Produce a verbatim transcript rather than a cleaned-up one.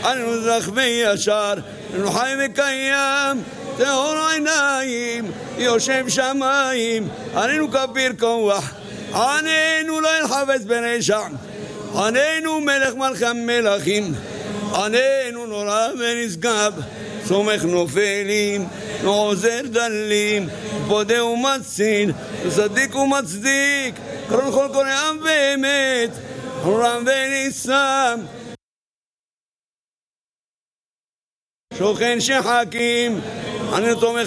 עלינו זך וישר, עלינו חי וקיים, טהור עיניים, יושב שמיים, עלינו כביר כוח, עלינו לא ילחבץ ברשע, עלינו מלך מלכי המלכים, עלינו נורא ונשגב, סומך נופלים, עוזר דלים, פודה ומציל, צדיק ומצדיק, קרון כל קורא עם באמת, רם וניסם, שוכן שחקים, עלינו תומך